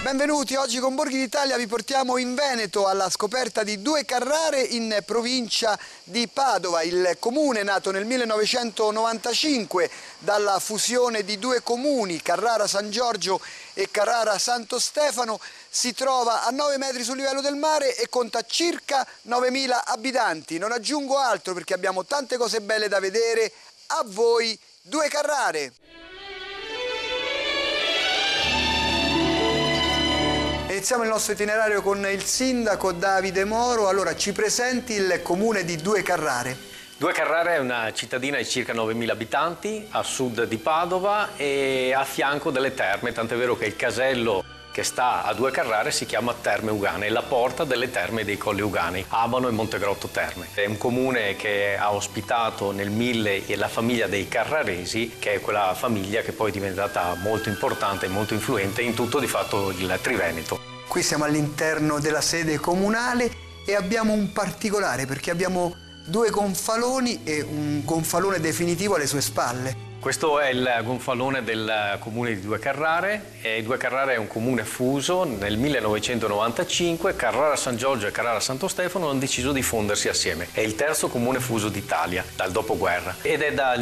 Benvenuti, oggi con Borghi d'Italia vi portiamo in Veneto alla scoperta di Due Carrare in provincia di Padova. Il comune nato nel 1995 dalla fusione di due comuni, Carrara San Giorgio e Carrara Santo Stefano, si trova a 9 metri sul livello del mare e conta circa 9.000 abitanti. Non aggiungo altro perché abbiamo tante cose belle da vedere. A voi Due Carrare! Iniziamo il nostro itinerario con il sindaco Davide Moro. Allora, ci presenti il comune di Due Carrare? Due Carrare è una cittadina di circa 9.000 abitanti a sud di Padova e a fianco delle terme, tant'è vero che il casello che sta a Due Carrare si chiama Terme Ugane, la porta delle terme dei Colli Ugani, Abano e Montegrotto Terme. È un comune che ha ospitato nel 1000 la famiglia dei Carraresi, che è quella famiglia che poi è diventata molto importante e molto influente in tutto di fatto il Triveneto. Qui siamo all'interno della sede comunale e abbiamo un particolare perché abbiamo due gonfaloni e un gonfalone definitivo alle sue spalle. Questo è il gonfalone del comune di Due Carrare. Due Carrare è un comune fuso. Nel 1995 Carrara San Giorgio e Carrara Santo Stefano hanno deciso di fondersi assieme. È il terzo comune fuso d'Italia dal dopoguerra. Ed è dal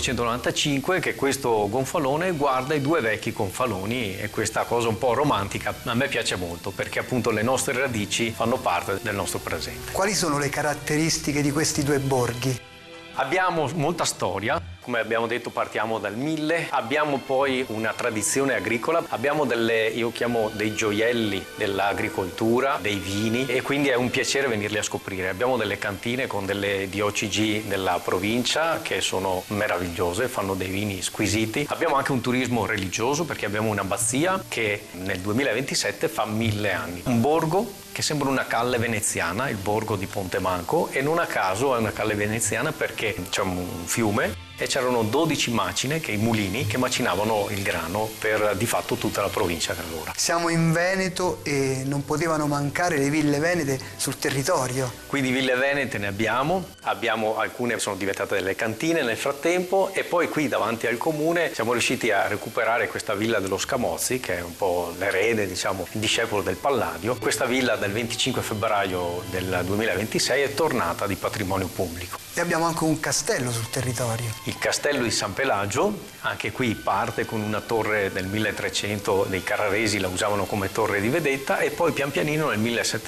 1995 che questo gonfalone guarda i due vecchi gonfaloni e questa cosa un po' romantica a me piace molto perché appunto le nostre radici fanno parte del nostro presente. Quali sono le caratteristiche di questi due borghi? Abbiamo molta storia, come abbiamo detto partiamo dal 1000, abbiamo poi una tradizione agricola, abbiamo io chiamo dei gioielli dell'agricoltura, dei vini e quindi è un piacere venirli a scoprire. Abbiamo delle cantine con delle DOCG della provincia che sono meravigliose, fanno dei vini squisiti. Abbiamo anche un turismo religioso perché abbiamo un'abbazia che nel 2027 fa 1000 anni. Un borgo che sembra una calle veneziana, il borgo di Pontemanco, e non a caso è una calle veneziana perché c'è un fiume e c'erano 12 macine, i mulini, che macinavano il grano per di fatto tutta la provincia da allora. Siamo in Veneto e non potevano mancare le ville venete sul territorio. Qui di ville venete ne abbiamo alcune sono diventate delle cantine nel frattempo e poi qui davanti al comune siamo riusciti a recuperare questa villa dello Scamozzi che è un po' l'erede, diciamo, il discepolo del Palladio. Questa villa del 25 febbraio del 2026 è tornata di patrimonio pubblico. E abbiamo anche un castello sul territorio. Il castello di San Pelagio, anche qui parte con una torre del 1300, dei Carraresi la usavano come torre di vedetta e poi pian pianino nel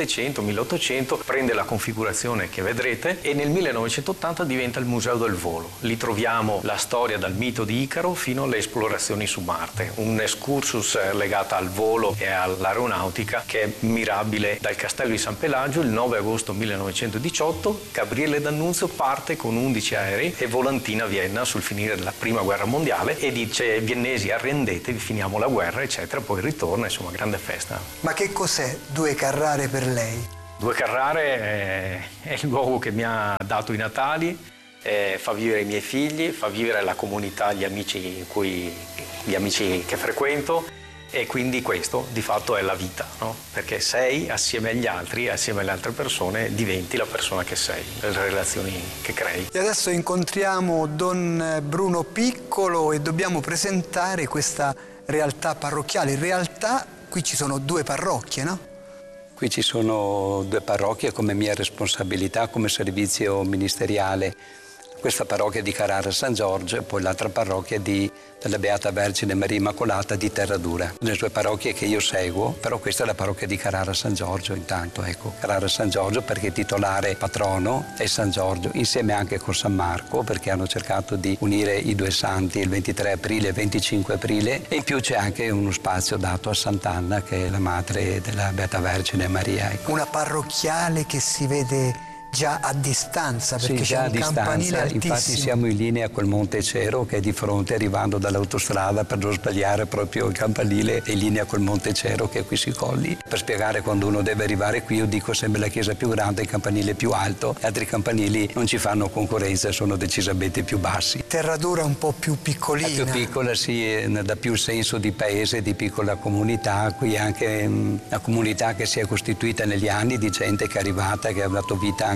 1700-1800 prende la configurazione che vedrete e nel 1980 diventa il Museo del Volo. Lì troviamo la storia dal mito di Icaro fino alle esplorazioni su Marte, un excursus legato al volo e all'aeronautica che è mirabile. Dal castello di San Pelagio il 9 agosto 1918 Gabriele D'Annunzio parte con 11 aerei e volantina Vienna sul finire della prima guerra mondiale e dice viennesi arrendetevi, finiamo la guerra eccetera, poi ritorna, insomma grande festa. Ma che cos'è Due Carrare per lei? Due Carrare è il luogo che mi ha dato i Natali, fa vivere i miei figli, fa vivere la comunità, gli amici che frequento. E quindi questo di fatto è la vita, no? Perché sei assieme agli altri, assieme alle altre persone, diventi la persona che sei, le relazioni che crei. E adesso incontriamo Don Bruno Piccolo e dobbiamo presentare questa realtà parrocchiale. In realtà qui ci sono due parrocchie, no? Qui ci sono due parrocchie come mia responsabilità, come servizio ministeriale. Questa parrocchia di Carrara San Giorgio e poi l'altra parrocchia della Beata Vergine Maria Immacolata di Terradura. Le due parrocchie che io seguo, però questa è la parrocchia di Carrara San Giorgio intanto, ecco. Carrara San Giorgio perché titolare patrono è San Giorgio, insieme anche con San Marco perché hanno cercato di unire i due santi il 23 aprile e il 25 aprile e in più c'è anche uno spazio dato a Sant'Anna che è la madre della Beata Vergine Maria. Ecco. Una parrocchiale che si vede già a distanza perché sì, c'è un campanile altissimo. Infatti siamo in linea col Monte Cero che è di fronte arrivando dall'autostrada, per non sbagliare proprio il campanile è in linea col Monte Cero che è qui sui colli. Per spiegare quando uno deve arrivare qui io dico sempre la chiesa più grande, il campanile più alto, gli altri campanili non ci fanno concorrenza, sono decisamente più bassi. Terradura un po' più piccolina. È più piccola, sì, dà più senso di paese, di piccola comunità. Qui anche una comunità che si è costituita negli anni di gente che è arrivata, che ha dato vita anche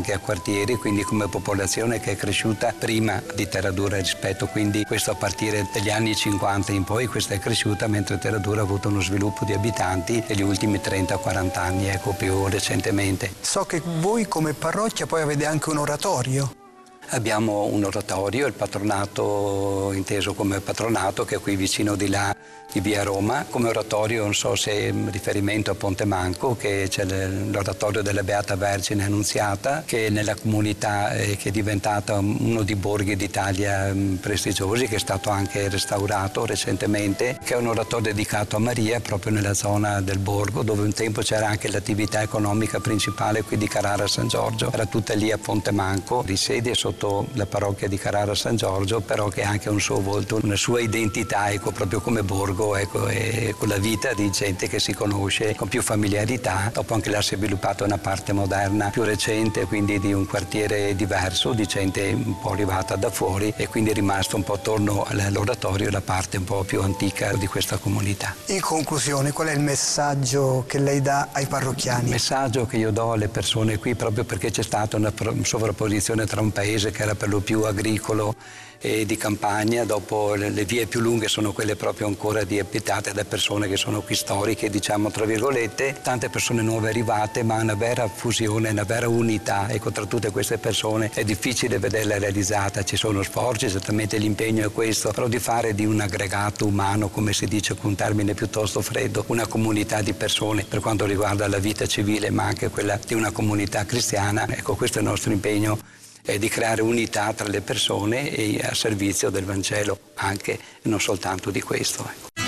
anche a quartieri, quindi come popolazione che è cresciuta prima di Terradura rispetto, quindi questo a partire dagli anni 50 in poi questa è cresciuta, mentre Terradura ha avuto uno sviluppo di abitanti negli ultimi 30-40 anni, ecco, più recentemente. So che voi come parrocchia poi avete anche un oratorio. Abbiamo un oratorio, il patronato inteso come patronato, che è qui vicino di là, di via Roma. Come oratorio non so se è in riferimento a Ponte Manco, che c'è l'oratorio della Beata Vergine Annunziata, che nella comunità che è diventata uno dei borghi d'Italia prestigiosi, che è stato anche restaurato recentemente, che è un oratorio dedicato a Maria proprio nella zona del borgo, dove un tempo c'era anche l'attività economica principale qui di Carrara San Giorgio, era tutta lì a Ponte Manco, risiede sotto la parrocchia di Carrara San Giorgio, però che ha anche un suo volto, una sua identità, ecco, proprio come borgo, ecco, e con la vita di gente che si conosce con più familiarità. Dopo anche l'ha sviluppato una parte moderna più recente, quindi di un quartiere diverso, di gente un po' arrivata da fuori, e quindi è rimasto un po' attorno all'oratorio la parte un po' più antica di questa comunità. In conclusione, qual è il messaggio che lei dà ai parrocchiani? Il messaggio che io do alle persone qui, proprio perché c'è stata una sovrapposizione tra un paese che era per lo più agricolo e di campagna, dopo le vie più lunghe sono quelle proprio ancora abitate da persone che sono qui storiche, diciamo tra virgolette, tante persone nuove arrivate, ma una vera fusione, una vera unità, ecco, tra tutte queste persone è difficile vederla realizzata. Ci sono sforzi, certamente l'impegno è questo, però di fare di un aggregato umano, come si dice con un termine piuttosto freddo, una comunità di persone per quanto riguarda la vita civile, ma anche quella di una comunità cristiana, ecco, questo è il nostro impegno, è di creare unità tra le persone e a servizio del Vangelo anche, non soltanto di questo.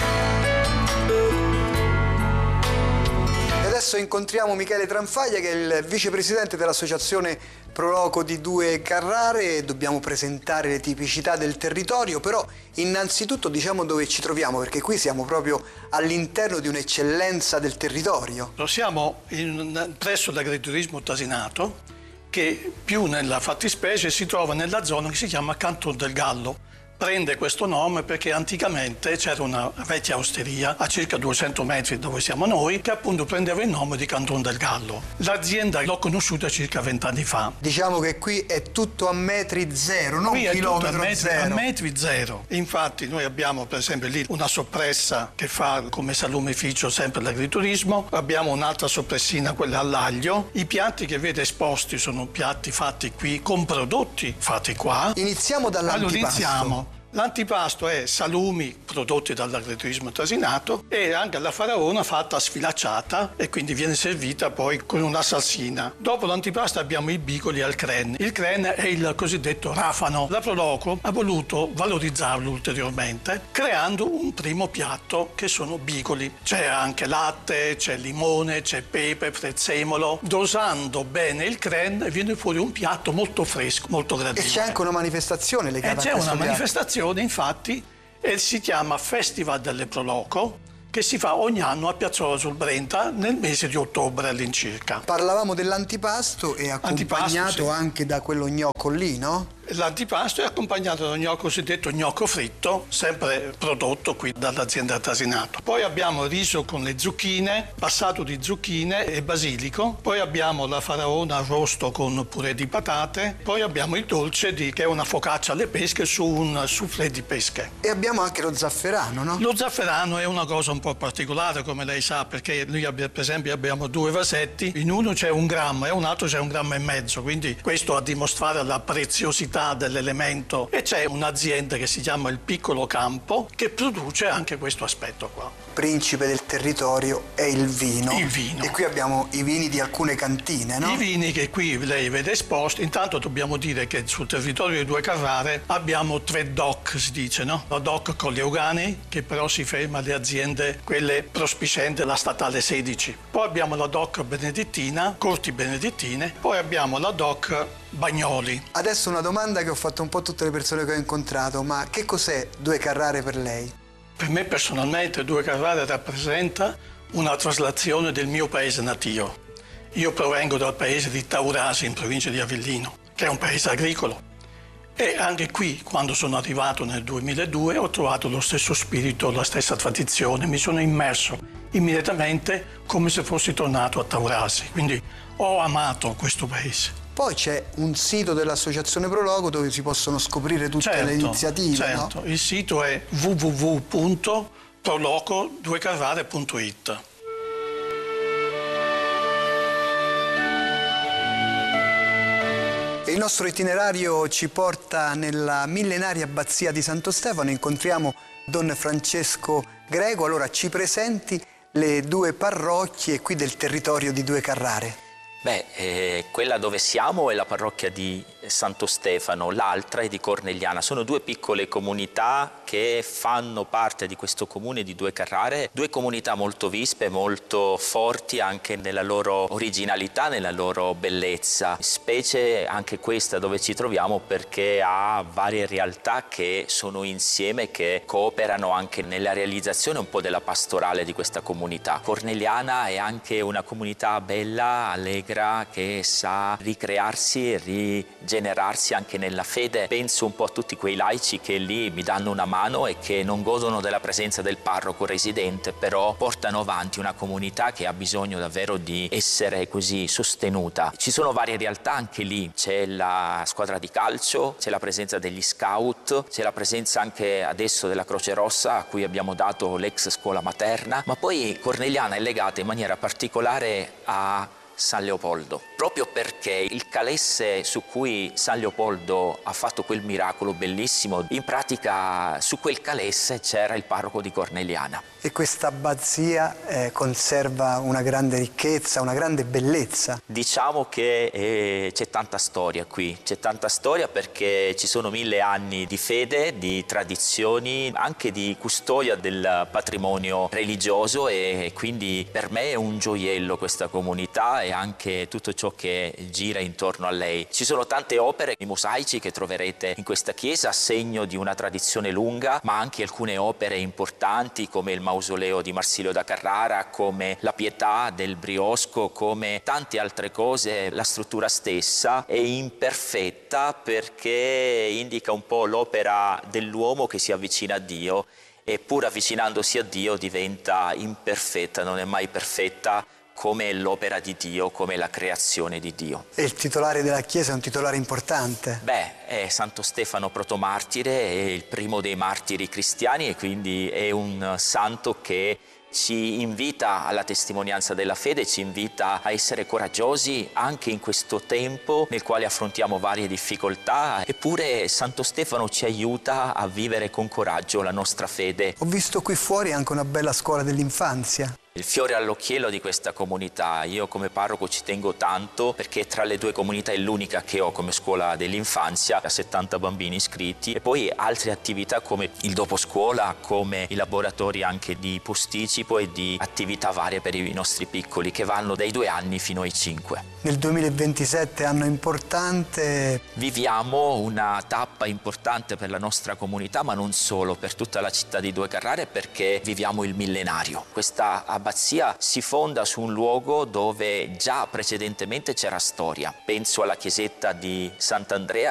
E adesso incontriamo Michele Tranfaglia, che è il vicepresidente dell'associazione Pro Loco di Due Carrare. Dobbiamo presentare le tipicità del territorio, però innanzitutto diciamo dove ci troviamo, perché qui siamo proprio all'interno di un'eccellenza del territorio. Siamo presso l'agriturismo Tasinato, che più nella fattispecie si trova nella zona che si chiama Canton del Gallo. Prende questo nome perché anticamente c'era una vecchia osteria a circa 200 metri dove siamo noi, che appunto prendeva il nome di Canton del Gallo. L'azienda l'ho conosciuta circa 20 anni fa. Diciamo che qui è tutto a metri zero, non chilometro zero. A metri zero. Infatti noi abbiamo per esempio lì una soppressa che fa come salumificio sempre l'agriturismo, abbiamo un'altra soppressina, quella all'aglio. I piatti che vede esposti sono piatti fatti qui con prodotti fatti qua. Iniziamo dall'antipasto. Allora iniziamo. L'antipasto è salumi prodotti dall'agriturismo Tasinato e anche la faraona fatta sfilacciata, e quindi viene servita poi con una salsina. Dopo l'antipasto abbiamo i bigoli al cren. Il cren è il cosiddetto rafano. La Pro Loco ha voluto valorizzarlo ulteriormente creando un primo piatto che sono bigoli. C'è anche latte, c'è limone, c'è pepe, prezzemolo. Dosando bene il cren viene fuori un piatto molto fresco, molto gradevole. E c'è anche una manifestazione legata a questo piatto. C'è una manifestazione, infatti, e si chiama Festival delle Pro Loco, che si fa ogni anno a Piazzola sul Brenta nel mese di ottobre all'incirca. Parlavamo dell'antipasto e accompagnato sì, anche da quello gnocco lì, no? L'antipasto è accompagnato da un gnocco cosiddetto gnocco fritto, sempre prodotto qui dall'azienda Tasinato. Poi abbiamo riso con le zucchine, passato di zucchine e basilico. Poi abbiamo la faraona arrosto con purè di patate. Poi abbiamo il dolce che è una focaccia alle pesche su un soufflé di pesche. E abbiamo anche lo zafferano, no? Lo zafferano è una cosa un po' particolare, come lei sa, perché noi per esempio abbiamo 2 vasetti, in uno c'è 1 grammo e in un altro c'è 1,5 grammi, quindi questo a dimostrare la preziosità dell'elemento. E c'è un'azienda che si chiama Il Piccolo Campo che produce anche questo aspetto qua. Principe del territorio è il vino. Il vino. E qui abbiamo i vini di alcune cantine, no? I vini che qui lei vede esposti. Intanto dobbiamo dire che sul territorio di Due Carrare abbiamo 3 DOC, si dice, no? La DOC Colli Euganei, che però si ferma alle aziende quelle prospicenti la statale 16. Poi abbiamo la DOC Benedettina, Corti Benedettine. Poi abbiamo la DOC Bagnoli. Adesso una domanda che ho fatto un po' a tutte le persone che ho incontrato, ma che cos'è Due Carrare per lei? Per me personalmente Due Carrare rappresenta una traslazione del mio paese natio. Io provengo dal paese di Taurasi, in provincia di Avellino, che è un paese agricolo. E anche qui, quando sono arrivato nel 2002, ho trovato lo stesso spirito, la stessa tradizione. Mi sono immerso immediatamente come se fossi tornato a Taurasi. Quindi ho amato questo paese. Poi c'è un sito dell'Associazione Pro Loco dove si possono scoprire tutte le iniziative. Certo, no? Il sito è www.proloco2carrare.it. Il nostro itinerario ci porta nella millenaria abbazia di Santo Stefano, incontriamo Don Francesco Greco. Allora ci presenti le due parrocchie qui del territorio di Due Carrare. Quella dove siamo è la parrocchia di Santo Stefano, l'altra è di Cornegliana. Sono due piccole comunità che fanno parte di questo comune di Due Carrare, due comunità molto vispe, molto forti anche nella loro originalità, nella loro bellezza, specie anche questa dove ci troviamo perché ha varie realtà che sono insieme, che cooperano anche nella realizzazione un po' della pastorale di questa comunità. Cornegliana è anche una comunità bella, allegra, che sa ricrearsi e rigenerarsi anche nella fede. Penso un po' a tutti quei laici che lì mi danno una mano e che non godono della presenza del parroco residente, però portano avanti una comunità che ha bisogno davvero di essere così sostenuta. Ci sono varie realtà anche lì, c'è la squadra di calcio, c'è la presenza degli scout, c'è la presenza anche adesso della Croce Rossa a cui abbiamo dato l'ex scuola materna, ma poi Cornegliana è legata in maniera particolare a San Leopoldo, proprio perché il calesse su cui San Leopoldo ha fatto quel miracolo bellissimo, in pratica su quel calesse c'era il parroco di Cornegliana. E questa abbazia conserva una grande ricchezza, una grande bellezza. Diciamo che c'è tanta storia qui, c'è tanta storia perché ci sono 1000 anni di fede, di tradizioni, anche di custodia del patrimonio religioso, e quindi per me è un gioiello questa comunità e anche tutto ciò che gira intorno a lei. Ci sono tante opere, i mosaici che troverete in questa chiesa, segno di una tradizione lunga, ma anche alcune opere importanti come il mausoleo di Marsilio da Carrara, come la Pietà del Briosco, come tante altre cose. La struttura stessa è imperfetta perché indica un po' l'opera dell'uomo che si avvicina a Dio, e pur avvicinandosi a Dio diventa imperfetta, non è mai perfetta come l'opera di Dio, come la creazione di Dio. E il titolare della chiesa è un titolare importante? È Santo Stefano Protomartire, è il primo dei martiri cristiani e quindi è un santo che ci invita alla testimonianza della fede, ci invita a essere coraggiosi anche in questo tempo nel quale affrontiamo varie difficoltà, eppure Santo Stefano ci aiuta a vivere con coraggio la nostra fede. Ho visto qui fuori anche una bella scuola dell'infanzia. Il fiore all'occhiello di questa comunità. Io come parroco ci tengo tanto perché tra le due comunità è l'unica che ho come scuola dell'infanzia, a 70 bambini iscritti, e poi altre attività come il doposcuola, come i laboratori anche di posticipo e di attività varie per i nostri piccoli che vanno dai 2 anni fino ai 5. Nel 2027, anno importante. Viviamo una tappa importante per la nostra comunità, ma non solo, per tutta la città di Due Carrare, perché viviamo il millenario. Questa abbazia si fonda su un luogo dove già precedentemente c'era storia. Penso alla chiesetta di Sant'Andrea,